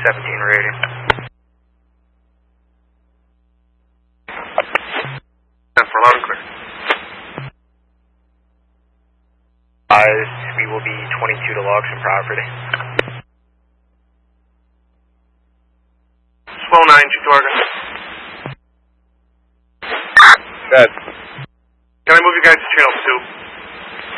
17 rating. For loud and clear. We will be 22 to log some property. Swell 9, G Target. Good. Can I move you guys to channel 2?